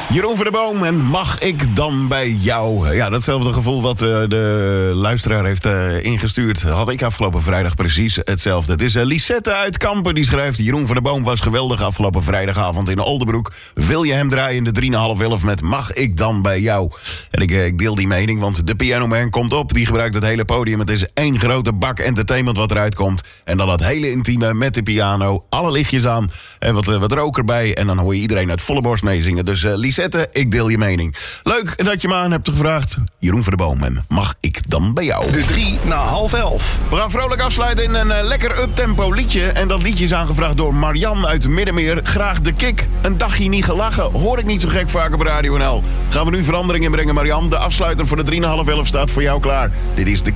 Jeroen van der Boom en Mag ik dan bij jou? Ja, datzelfde gevoel wat de luisteraar heeft ingestuurd... had ik afgelopen vrijdag precies hetzelfde. Het is Lisette uit Kampen die schrijft... Jeroen van der Boom was geweldig afgelopen vrijdagavond in Oldenbroek. Wil je hem draaien in de 3,5-11 met Mag ik dan bij jou? En ik deel die mening, want de Pianoman komt op. Die gebruikt het hele podium. Het is één grote bak entertainment wat eruit komt. En dan dat hele intieme met de piano. Alle lichtjes aan en wat rook erbij. En dan hoor je iedereen uit volle borst meezingen. Dus Lisette, ik deel je mening. Leuk dat je me aan hebt gevraagd. Jeroen van der Boom en Mag ik dan bij jou? De 3:50. We gaan vrolijk afsluiten in een lekker uptempo liedje. En dat liedje is aangevraagd door Marian uit Middenmeer. Graag de kick. Een dagje niet gelachen. Hoor ik niet zo gek vaak op Radio NL. Gaan we nu verandering inbrengen, Marian. De afsluiter voor de 3:30 staat voor jou klaar. Dit is de